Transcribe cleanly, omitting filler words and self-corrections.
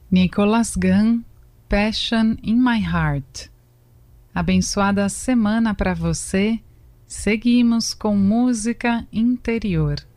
Nicholas Gunn, Passion in My Heart. Abençoada semana para você. Seguimos com música interior.